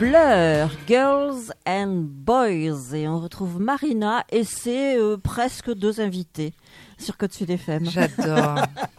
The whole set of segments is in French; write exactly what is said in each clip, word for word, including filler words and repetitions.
Blur, Girls and Boys. Et on retrouve Marina et c'est euh, presque deux invités sur Côte Sud F M. J'adore.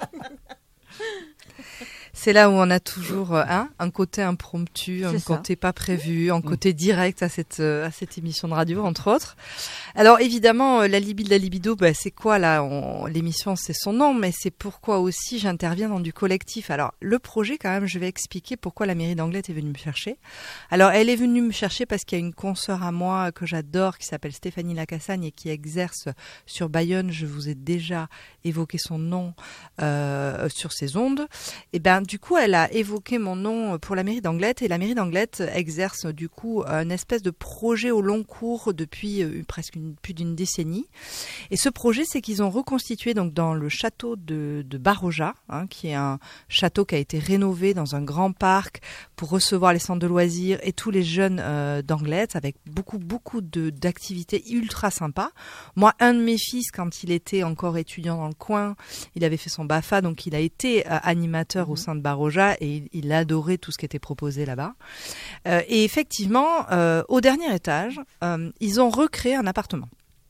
C'est là où on a toujours hein, un côté impromptu, un côté pas prévu, un côté direct à cette, à cette émission de radio, entre autres. Alors évidemment, la Libye de la libido, bah, c'est quoi là on, l'émission, c'est son nom, mais c'est pourquoi aussi j'interviens dans du collectif. Alors le projet, quand même, je vais expliquer pourquoi la mairie d'Anglet est venue me chercher. Alors elle est venue me chercher parce qu'il y a une consoeur à moi que j'adore, qui s'appelle Stéphanie Lacassagne et qui exerce sur Bayonne. Je vous ai déjà évoqué son nom euh, sur ces ondes. Et ben du coup, elle a évoqué mon nom pour la mairie d'Anglet et la mairie d'Anglet exerce du coup une espèce de projet au long cours depuis euh, presque une, plus d'une décennie. Et ce projet, c'est qu'ils ont reconstitué donc dans le château de, de Baroja, hein, qui est un château qui a été rénové dans un grand parc pour recevoir les centres de loisirs et tous les jeunes euh, d'Anglet avec beaucoup beaucoup de, d'activités ultra sympas. Moi, un de mes fils, quand il était encore étudiant dans le coin, il avait fait son B A F A, donc il a été euh, animateur mmh. au sein de Baroja et il, il adorait tout ce qui était proposé là-bas. Euh, et effectivement, euh, au dernier étage, euh, ils ont recréé un appartement.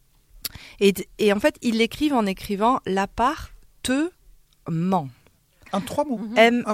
Et, et en fait, ils l'écrivent en écrivant l'appartement. Un trois mots. M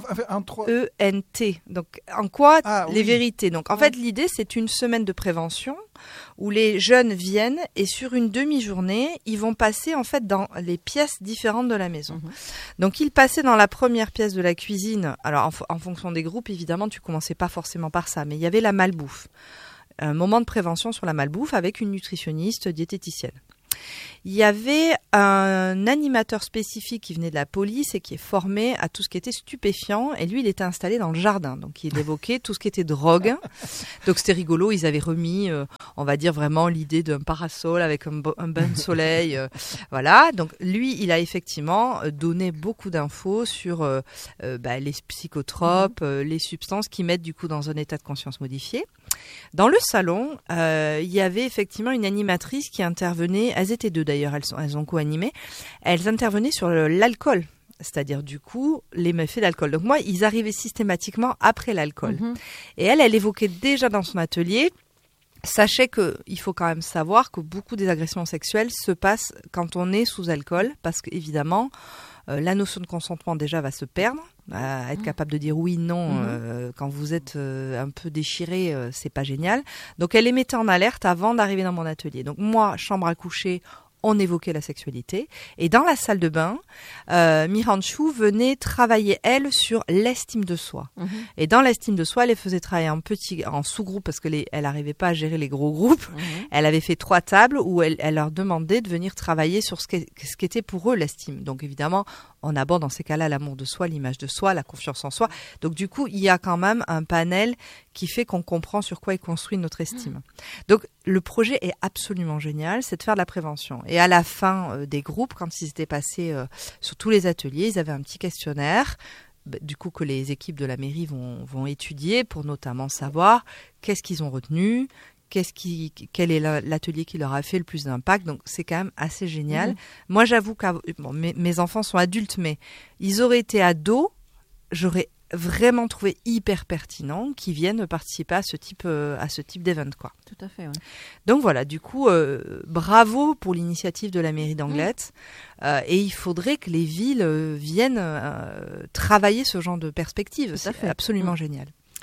E N T. Donc, en quoi ah, les oui. vérités. Donc, en oui. fait, l'idée, c'est une semaine de prévention où les jeunes viennent et sur une demi-journée, ils vont passer en fait dans les pièces différentes de la maison. Mmh. Donc, ils passaient dans la première pièce de la cuisine. Alors, en, en fonction des groupes, évidemment, tu commençais pas forcément par ça, mais il y avait la malbouffe. Un moment de prévention sur la malbouffe avec une nutritionniste diététicienne. Il y avait un animateur spécifique qui venait de la police et qui est formé à tout ce qui était stupéfiant. Et lui, il était installé dans le jardin. Donc, il évoquait tout ce qui était drogue. Donc, c'était rigolo. Ils avaient remis, euh, on va dire vraiment l'idée d'un parasol avec un, bo- un bain de soleil. Euh, voilà. Donc, lui, il a effectivement donné beaucoup d'infos sur euh, euh, bah, les psychotropes, euh, les substances qui mettent du coup dans un état de conscience modifié. Dans le salon, euh, il y avait effectivement une animatrice qui intervenait. Elles étaient deux d'ailleurs, elles, sont, elles ont co-animé. Elles intervenaient sur le, l'alcool, c'est-à-dire du coup les méfaits de l'alcool. Donc moi, ils arrivaient systématiquement après l'alcool. Mmh. Et elle, elle évoquait déjà dans son atelier. Sachez qu'il faut quand même savoir que beaucoup des agressions sexuelles se passent quand on est sous alcool, parce qu'évidemment, euh, la notion de consentement déjà va se perdre. À être capable de dire oui, non, mmh. euh, quand vous êtes euh, un peu déchiré, euh, c'est pas génial. Donc elle les mettait en alerte avant d'arriver dans mon atelier. Donc moi, chambre à coucher, on évoquait la sexualité. Et dans la salle de bain, euh, Miranchou venait travailler, elle, sur l'estime de soi. Mmh. Et dans l'estime de soi, elle les faisait travailler en petit, en sous-groupe parce que les, elle n'arrivait pas à gérer les gros groupes. Mmh. Elle avait fait trois tables où elle, elle leur demandait de venir travailler sur ce, qu'est, ce qu'était pour eux l'estime. Donc évidemment, on aborde dans ces cas-là l'amour de soi, l'image de soi, la confiance en soi. Donc du coup, il y a quand même un panel qui fait qu'on comprend sur quoi est construit notre estime. Mmh. Donc le projet est absolument génial, c'est de faire de la prévention. Et à la fin euh, des groupes, quand ils étaient passés euh, sur tous les ateliers, ils avaient un petit questionnaire, bah, du coup que les équipes de la mairie vont, vont étudier pour notamment savoir qu'est-ce qu'ils ont retenu, Qu'est-ce qui, quel est l'atelier qui leur a fait le plus d'impact. Donc, c'est quand même assez génial. Mmh. Moi, j'avoue que bon, mes, mes enfants sont adultes, mais ils auraient été ados, j'aurais vraiment trouvé hyper pertinent qu'ils viennent participer à ce type, euh, à ce type d'événement, quoi. Tout à fait, oui. Donc, voilà, du coup, euh, bravo pour l'initiative de la mairie d'Anglet. Mmh. Euh, et il faudrait que les villes euh, viennent euh, travailler ce genre de perspective. Tout c'est fait. Absolument mmh. génial.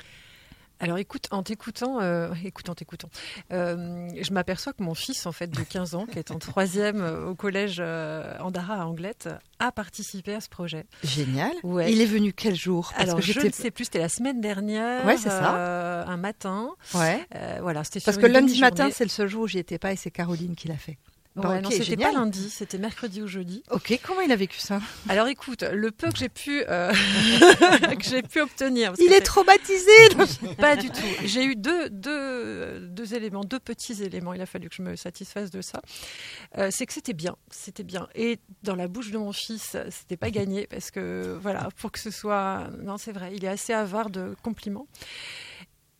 Alors écoute, en t'écoutant, euh, écoute, en t'écoutant, euh, je m'aperçois que mon fils, en fait, de quinze ans, qui est en troisième au collège euh, Andara à Anglet, a participé à ce projet. Génial. Ouais. Il est venu quel jour? Parce Alors que je ne sais plus, c'était la semaine dernière, ouais, c'est ça. Euh, un matin. Ouais. Euh, voilà, c'était Parce sur que une lundi matin, c'est le seul jour où j'y étais pas et c'est Caroline qui l'a fait. Bon, ouais, okay, non, c'était génial. Pas lundi, c'était mercredi ou jeudi. Ok, comment il a vécu ça? Alors écoute, le peu que j'ai pu, euh, que j'ai pu obtenir. Il est traumatisé. Pas du tout. J'ai eu deux, deux, deux éléments, deux petits éléments. Il a fallu que je me satisfasse de ça. Euh, c'est que c'était bien, c'était bien. Et dans la bouche de mon fils, c'était pas gagné parce que voilà, pour que ce soit, non, c'est vrai, il est assez avare de compliments.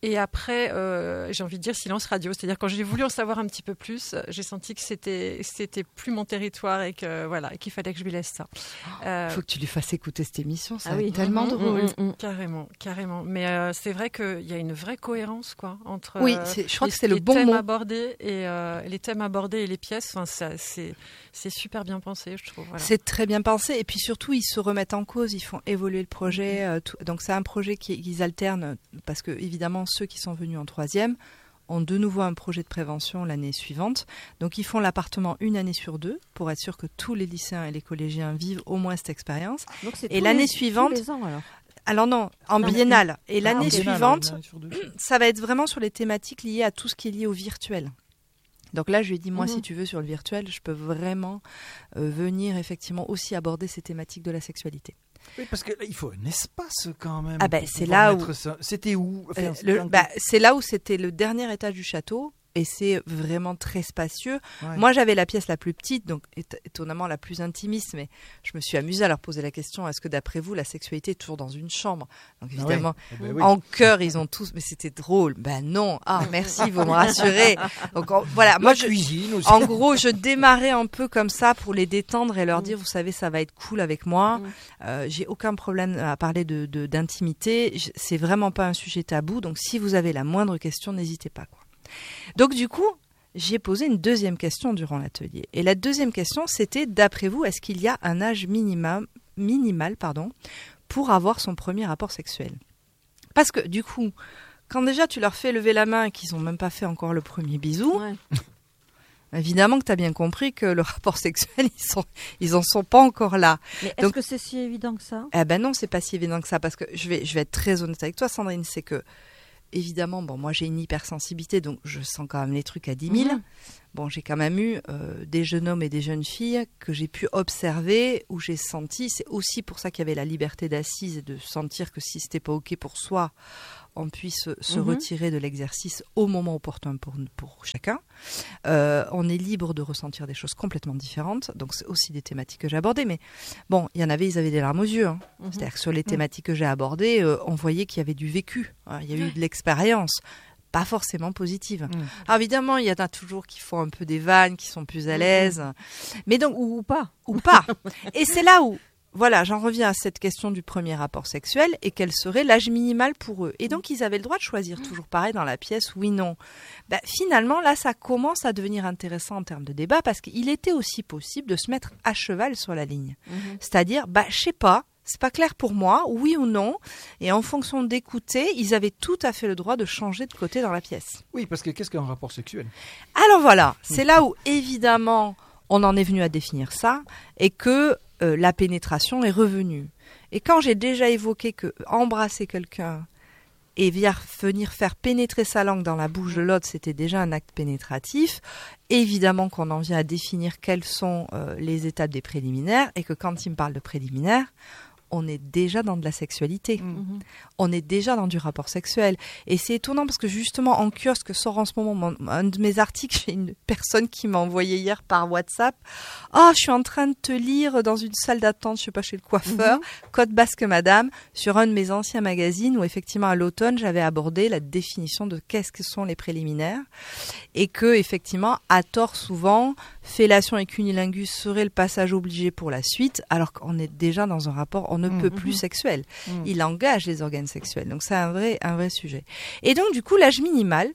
Et après, euh, j'ai envie de dire silence radio. C'est-à-dire quand j'ai voulu en savoir un petit peu plus, j'ai senti que c'était c'était plus mon territoire et que voilà, qu'il fallait que je lui laisse ça. Il euh, faut que tu lui fasses écouter cette émission. Ça ah va oui. être tellement mmh, drôle. Mmh, mmh. Carrément, carrément. Mais euh, c'est vrai qu'il y a une vraie cohérence, quoi, entre. Oui, c'est, je crois les, que c'est le les bon thèmes mot. abordés et euh, les thèmes abordés et les pièces. Enfin, ça, c'est c'est super bien pensé, je trouve. Voilà. C'est très bien pensé et puis surtout ils se remettent en cause, ils font évoluer le projet. Euh, tout, donc c'est un projet qui, qu'ils alternent parce que évidemment ceux qui sont venus en troisième ont de nouveau un projet de prévention l'année suivante. Donc ils font l'appartement une année sur deux pour être sûr que tous les lycéens et les collégiens vivent au moins cette expérience. Donc c'est et tous l'année les, suivante. tous les ans, alors. Alors non, en Non, biennale. Et ah, l'année en suivante, biennale, ça va être vraiment sur les thématiques liées à tout ce qui est lié au virtuel. Donc là, je lui ai dit, moi, Mmh. si tu veux, sur le virtuel, je peux vraiment euh, venir effectivement aussi aborder ces thématiques de la sexualité. Oui, parce qu'il faut un espace quand même. Ah ben, pour c'est pouvoir là mettre où- ça. C'était où Enfin, Euh, c'était le- un bah, c'est là où c'était le dernier étage du château. Et c'est vraiment très spacieux. peu- ouais. Moi, j'avais la pièce la plus petite, donc éton- étonnamment la plus intimiste, mais je me suis amusée à leur poser la question, est-ce que d'après vous, la sexualité est toujours dans une chambre? Donc Ah ouais. évidemment, Eh ben oui. en chœur, ils ont tous, mais c'était drôle. Ben non, ah merci, vous me rassurez. Donc en- voilà, moi La je, cuisine aussi. en gros, je démarrais un peu comme ça pour les détendre et leur dire, vous savez, ça va être cool avec moi. Mm. Euh, j'ai aucun problème à parler de, de- d'intimité. J- C'est vraiment pas un sujet tabou. Donc si vous avez la moindre question, n'hésitez pas, quoi. Donc du coup, j'ai posé une deuxième question durant l'atelier. Et la deuxième question, c'était, d'après vous, est-ce qu'il y a un âge minimum, minimal pardon, pour avoir son premier rapport sexuel? Parce que du coup, quand déjà tu leur fais lever la main et qu'ils n'ont même pas fait encore le premier bisou, Ouais. évidemment que tu as bien compris que le rapport sexuel, ils sont, ils en sont pas encore là. Mais est-ce Donc- que c'est si évident que ça? Eh ben non, c'est pas si évident que ça, parce que je vais, je vais être très honnête avec toi, Sandrine, c'est que, évidemment, bon, moi j'ai une hypersensibilité, donc je sens quand même les trucs à dix mille. Mhm. Bon, j'ai quand même eu euh, des jeunes hommes et des jeunes filles que j'ai pu observer, où j'ai senti, c'est aussi pour ça qu'il y avait la liberté d'assise et de sentir que si c'était pas OK pour soi, on puisse se Mhm. retirer de l'exercice au moment opportun pour, pour chacun. Euh, on est libre de ressentir des choses complètement différentes, donc c'est aussi des thématiques que j'ai abordées, mais bon, il y en avait, ils avaient des larmes aux yeux, hein. Mhm. C'est-à-dire que sur les thématiques que j'ai abordées, euh, on voyait qu'il y avait du vécu, hein, il y a eu de l'expérience, pas forcément positive. Mm. Alors évidemment, il y en a toujours qui font un peu des vannes, qui sont plus à l'aise, mais donc Ou, ou pas. ou pas. Et c'est là où, voilà, j'en reviens à cette question du premier rapport sexuel et quel serait l'âge minimal pour eux. Et donc ils avaient le droit de choisir, toujours pareil dans la pièce, oui, non. Ben, finalement, là, ça commence à devenir intéressant en termes de débat parce qu'il était aussi possible de se mettre à cheval sur la ligne. Mhm. C'est-à-dire, bah, je sais pas, c'est pas clair pour moi, oui ou non. Et en fonction d'écouter, ils avaient tout à fait le droit de changer de côté dans la pièce. Oui, parce que qu'est-ce qu'un rapport sexuel? Alors voilà, c'est là où évidemment on en est venu à définir ça et que euh, la pénétration est revenue. Et quand j'ai déjà évoqué que embrasser quelqu'un et via- venir faire pénétrer sa langue dans la bouche de l'autre, c'était déjà un acte pénétratif, évidemment qu'on en vient à définir quelles sont euh, les étapes des préliminaires et que quand il me parle de préliminaires, on est déjà dans de la sexualité. Mhm. On est déjà dans du rapport sexuel. Et c'est étonnant parce que justement, en kiosque sort en ce moment mon- un de mes articles, j'ai une personne qui m'a envoyé hier par WhatsApp. « Ah, je suis en train de te lire dans une salle d'attente, je sais pas, chez le coiffeur, Côte Basque Madame, sur un de mes anciens magazines où effectivement à l'automne, j'avais abordé la définition de qu'est-ce que sont les préliminaires et que effectivement, à tort souvent, fellation et cunilingus serait le passage obligé pour la suite alors qu'on est déjà dans un rapport on ne Mmh, peut plus sexuel. Mmh. Il engage les organes sexuels. Donc c'est un vrai, un vrai sujet. Et donc du coup, l'âge minimal,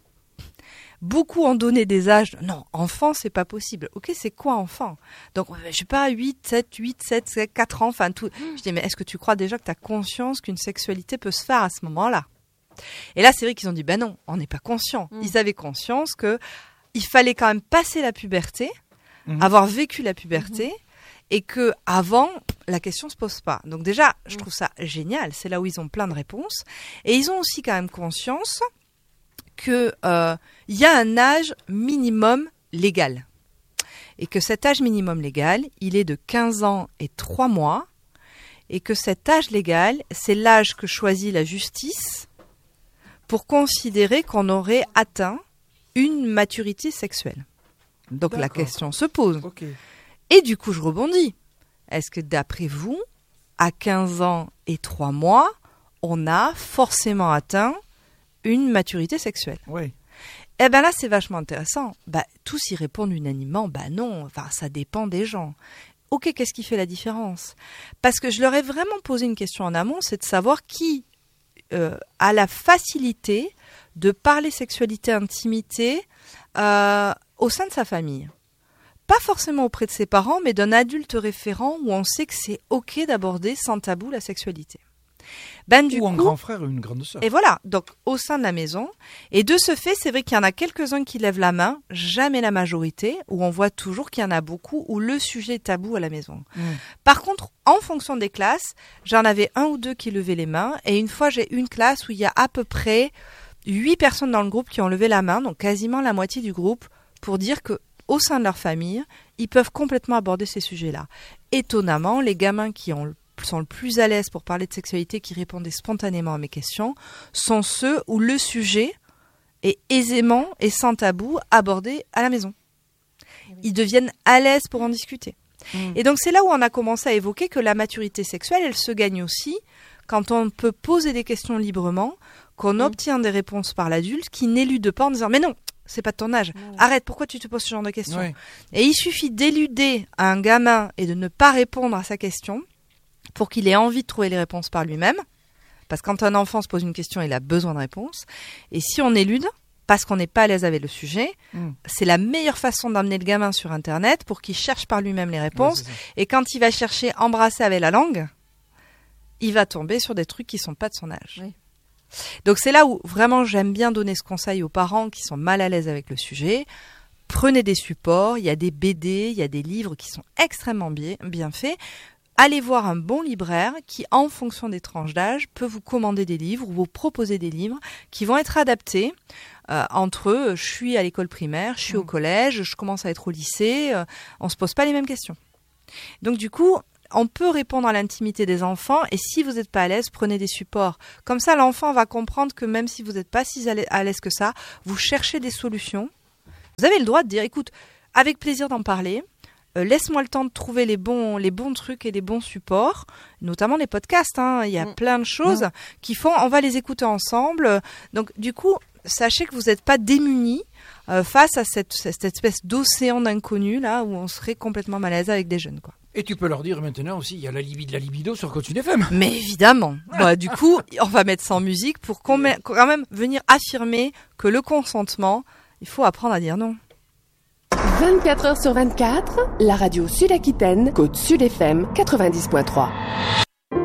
beaucoup ont donné des âges. Non, enfant, c'est pas possible. Ok, c'est quoi enfant? Donc je sais pas, huit, sept, huit, sept, quatre ans, enfin tout. Je dis, mais est-ce que tu crois déjà que tu as conscience qu'une sexualité peut se faire à ce moment-là? Et là, c'est vrai qu'ils ont dit, ben non, on n'est pas conscient. Mm. Ils avaient conscience que il fallait quand même passer la puberté, Mhm. avoir vécu la puberté, et que avant la question se pose pas. Donc déjà, je trouve ça génial. C'est là où ils ont plein de réponses, et ils ont aussi quand même conscience que euh, il y a un âge minimum légal, et que cet âge minimum légal, il est de quinze ans et trois mois, et que cet âge légal, c'est l'âge que choisit la justice pour considérer qu'on aurait atteint une maturité sexuelle. Donc la D'accord. question se pose. Ok. Et du coup, je rebondis. Est-ce que d'après vous, à quinze ans et trois mois, on a forcément atteint une maturité sexuelle. Oui. Eh ben là, c'est vachement intéressant. Bah, tous y répondent unanimement, bah non, enfin, ça dépend des gens. Ok, qu'est-ce qui fait la différence ? Parce que je leur ai vraiment posé une question en amont, c'est de savoir qui euh, a la facilité de parler sexualité, intimité euh, au sein de sa famille. Pas forcément auprès de ses parents, mais d'un adulte référent où on sait que c'est ok d'aborder sans tabou la sexualité. Ben, du ou un coup, grand frère ou une grande sœur. Et voilà, donc au sein de la maison. Et de ce fait, c'est vrai qu'il y en a quelques-uns qui lèvent la main, jamais la majorité, où on voit toujours qu'il y en a beaucoup où le sujet est tabou à la maison. Mmh. Par contre, en fonction des classes, j'en avais un ou deux qui levaient les mains. Et une fois, j'ai une classe où il y a à peu près huit personnes dans le groupe qui ont levé la main, donc quasiment la moitié du groupe, pour dire que au sein de leur famille, ils peuvent complètement aborder ces sujets-là. Étonnamment, les gamins qui ont sont le plus à l'aise pour parler de sexualité, qui répondaient spontanément à mes questions, sont ceux où le sujet est aisément et sans tabou abordé à la maison. Ils deviennent à l'aise pour en discuter. Mmh. Et donc c'est là où on a commencé à évoquer que la maturité sexuelle, elle se gagne aussi quand on peut poser des questions librement, qu'on mmh. obtient des réponses par l'adulte qui n'élude pas en disant « mais non, c'est pas de ton âge, mmh. arrête, pourquoi tu te poses ce genre de questions oui. ?» Et il suffit d'éluder un gamin et de ne pas répondre à sa question pour qu'il ait envie de trouver les réponses par lui-même. Parce que quand un enfant se pose une question, il a besoin de réponses. Et si on élude, parce qu'on n'est pas à l'aise avec le sujet, mmh. c'est la meilleure façon d'amener le gamin sur Internet pour qu'il cherche par lui-même les réponses. Oui, et quand il va chercher embrasser avec la langue, il va tomber sur des trucs qui ne sont pas de son âge. Oui. Donc c'est là où vraiment j'aime bien donner ce conseil aux parents qui sont mal à l'aise avec le sujet. Prenez des supports, il y a des B D, il y a des livres qui sont extrêmement bien, bien faits. Allez voir un bon libraire qui, en fonction des tranches d'âge, peut vous commander des livres ou vous proposer des livres qui vont être adaptés euh, entre eux. Je suis à l'école primaire, je suis mmh. au collège, je commence à être au lycée. Euh, on ne se pose pas les mêmes questions. Donc du coup, on peut répondre à l'intimité des enfants et si vous n'êtes pas à l'aise, prenez des supports. Comme ça, l'enfant va comprendre que même si vous n'êtes pas si à l'aise que ça, vous cherchez des solutions. Vous avez le droit de dire, écoute, avec plaisir d'en parler. Euh, laisse-moi le temps de trouver les bons, les bons trucs et les bons supports, notamment les podcasts. Hein. Il y a mmh. plein de choses mmh. qui font, on va les écouter ensemble. Donc, du coup, sachez que vous n'êtes pas démunis euh, face à cette, cette espèce d'océan d'inconnu là où on serait complètement mal à l'aise avec des jeunes, quoi. Et tu peux leur dire maintenant aussi, il y a la libido, la libido sur Côte Sud F M. Mais évidemment. Bah, du coup, on va mettre ça en musique pour quand même, quand même venir affirmer que le consentement, il faut apprendre à dire non. vingt-quatre heures sur vingt-quatre, la radio Sud-Aquitaine, Côte Sud F M quatre-vingt-dix point trois.